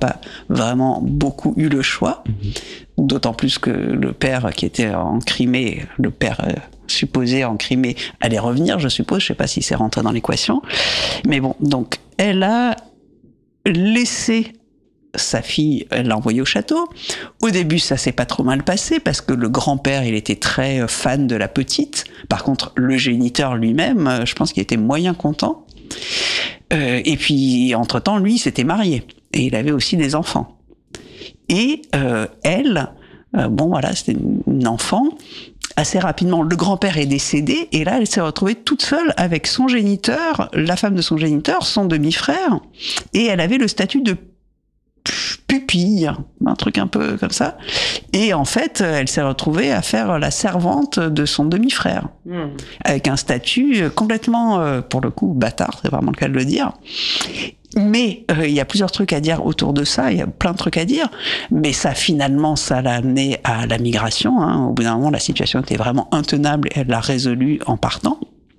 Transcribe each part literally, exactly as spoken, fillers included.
pas vraiment beaucoup eu le choix, mmh. d'autant plus que le père qui était en Crimée, le père euh, supposé en Crimée, allait revenir, je suppose, je sais pas si c'est rentré dans l'équation, mais bon, donc elle a laissé sa fille, elle l'a envoyée au château. Au début, ça s'est pas trop mal passé parce que le grand-père, il était très fan de la petite. Par contre, le géniteur lui-même, je pense qu'il était moyen content. Euh, et puis, entre-temps, lui, il s'était marié et il avait aussi des enfants. Et euh, elle, euh, bon voilà, c'était une enfant. Assez rapidement, le grand-père est décédé et là, elle s'est retrouvée toute seule avec son géniteur, la femme de son géniteur, son demi-frère, et elle avait le statut de pupille, un truc un peu comme ça. Et en fait, elle s'est retrouvée à faire la servante de son demi-frère, mmh. avec un statut complètement, pour le coup, bâtard, c'est vraiment le cas de le dire. Mais il euh, y a plusieurs trucs à dire autour de ça, il y a plein de trucs à dire, mais ça, finalement, ça l'a amené à la migration. Hein. Au bout d'un moment, la situation était vraiment intenable et elle l'a résolue en partant.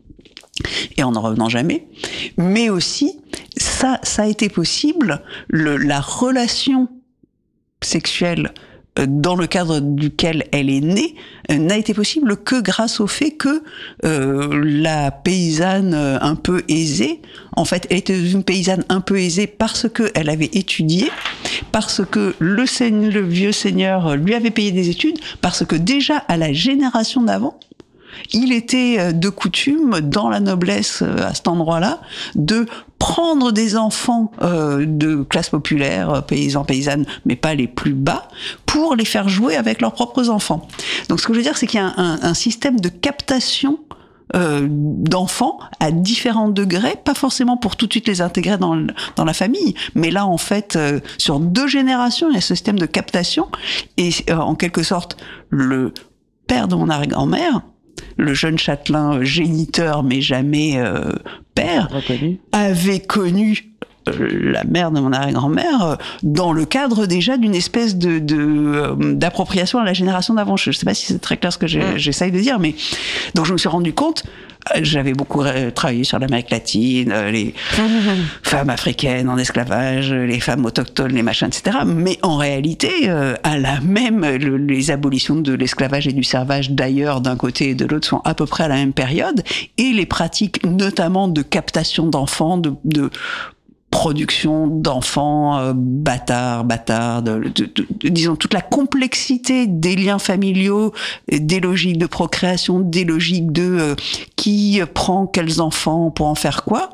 Et en n'en revenant jamais. Mais aussi, ça, ça a été possible, le, la relation sexuelle dans le cadre duquel elle est née n'a été possible que grâce au fait que euh, la paysanne un peu aisée, en fait, elle était une paysanne un peu aisée parce qu'elle avait étudié, parce que le, seigneur, le vieux seigneur lui avait payé des études, parce que déjà à la génération d'avant, il était de coutume, dans la noblesse à cet endroit-là, de prendre des enfants euh, de classe populaire, paysans, paysannes, mais pas les plus bas, pour les faire jouer avec leurs propres enfants. Donc ce que je veux dire, c'est qu'il y a un, un système de captation euh, d'enfants à différents degrés, pas forcément pour tout de suite les intégrer dans, le, dans la famille, mais là, en fait, euh, sur deux générations, il y a ce système de captation, et euh, en quelque sorte, le père de mon arrière-grand-mère, le jeune châtelain géniteur mais jamais euh, père, Reconnu. avait connu euh, la mère de mon arrière-grand-mère euh, dans le cadre déjà d'une espèce de, de euh, d'appropriation à la génération d'avant. Je ne sais pas si c'est très clair ce que j'ai, mmh. j'essaye de dire, mais donc je me suis rendu compte. J'avais beaucoup travaillé sur l'Amérique latine, les femmes africaines en esclavage, les femmes autochtones, les machins, et cetera. Mais en réalité, euh, à la même, le, les abolitions de l'esclavage et du servage d'ailleurs d'un côté et de l'autre sont à peu près à la même période, et les pratiques notamment de captation d'enfants, de, de production d'enfants euh, bâtards, bâtards, de, de, de, de, disons toute la complexité des liens familiaux, des logiques de procréation, des logiques de euh, qui prend quels enfants pour en faire quoi.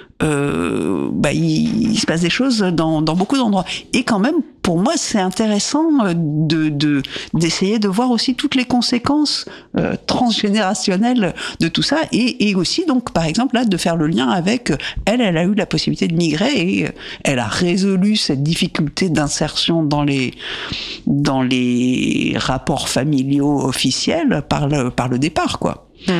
Euh, bah, il, il se passe des choses dans, dans beaucoup d'endroits. Et quand même, pour moi, c'est intéressant de, de, d'essayer de voir aussi toutes les conséquences euh, transgénérationnelles de tout ça. Et, et aussi, donc, par exemple, là, de faire le lien avec elle, elle a eu la possibilité de migrer et elle a résolu cette difficulté d'insertion dans les, dans les rapports familiaux officiels par le, par le départ, quoi. Mmh.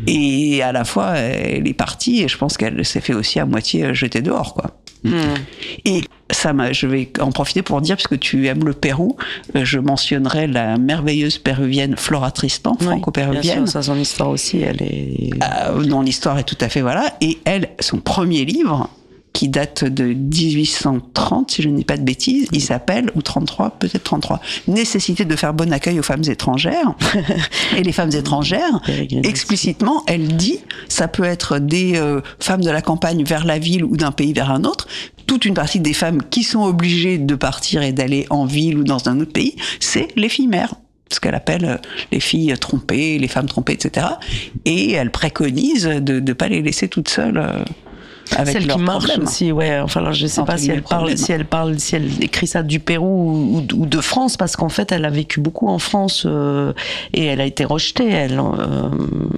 Et à la fois, elle est partie et je pense qu'elle s'est fait aussi à moitié jeter dehors, quoi. Mmh. Et ça m'a, je vais en profiter pour dire, puisque tu aimes le Pérou, je mentionnerai la merveilleuse péruvienne Flora Tristan, franco-péruvienne. Bien sûr, ça, son histoire aussi, elle est... Euh, dont l'histoire est tout à fait, voilà. Et elle, son premier livre, qui date de dix-huit cent trente, si je ne dis pas de bêtises, il s'appelle, ou trente-trois, peut-être trente-trois, Nécessité de faire bon accueil aux femmes étrangères. Et les femmes étrangères, explicitement, elle dit, ça peut être des euh, femmes de la campagne vers la ville ou d'un pays vers un autre. Toute une partie des femmes qui sont obligées de partir et d'aller en ville ou dans un autre pays, c'est les filles mères. Ce qu'elle appelle les filles trompées, les femmes trompées, et cetera. Et elle préconise de ne pas les laisser toutes seules. Euh, Avec celle qui marche problème. aussi, ouais. Enfin, alors, je sais pas si elle parle, si elle parle, si elle écrit ça du Pérou ou, ou de France, parce qu'en fait, elle a vécu beaucoup en France euh, et elle a été rejetée. Elle. Euh...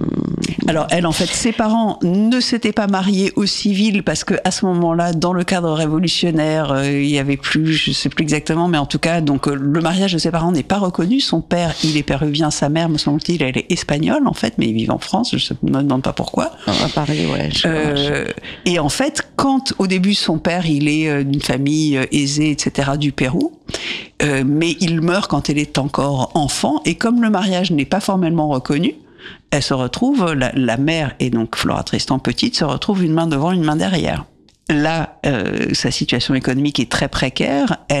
Alors, elle, en fait, ses parents ne s'étaient pas mariés au civil parce que à ce moment-là, dans le cadre révolutionnaire, euh, il y avait plus, je sais plus exactement, mais en tout cas, donc euh, le mariage de ses parents n'est pas reconnu. Son père, il est péruvien, sa mère, me semble-t-il, elle est espagnole en fait, mais ils vivent en France. Je ne me demande pas pourquoi. À Paris, ouais. Je euh, et en fait, quand au début son père, il est d'une famille aisée, et cetera, du Pérou, euh, mais il meurt quand elle est encore enfant, et comme le mariage n'est pas formellement reconnu, elle se retrouve, la, la mère et donc Flora Tristan petite se retrouve une main devant, une main derrière. Là, euh, sa situation économique est très précaire. Elle